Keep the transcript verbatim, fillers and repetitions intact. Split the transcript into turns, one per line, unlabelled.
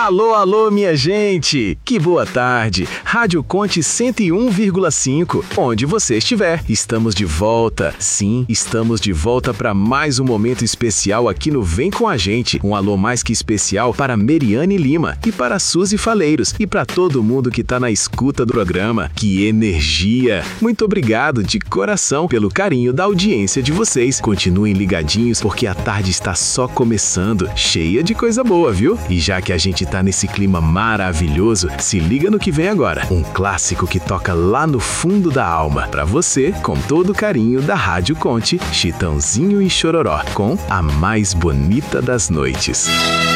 Alô, alô, minha gente! Que boa tarde! Rádio Conte cento e um vírgula cinco. Onde você estiver, estamos de volta. Sim, estamos de volta para mais um momento especial aqui no Vem Com a Gente. Um alô mais que especial para Meriane Lima e para Suzy Faleiros e para todo mundo que tá na escuta do programa. Que energia! Muito obrigado de coração pelo carinho da audiência de vocês. Continuem ligadinhos porque a tarde está só começando, cheia de coisa boa, viu? E já que a gente tá nesse clima maravilhoso, se liga no que vem agora. Um clássico que toca lá no fundo da alma. Pra você, com todo o carinho da Rádio Conte, Chitãozinho e Chororó, com A Mais Bonita das Noites.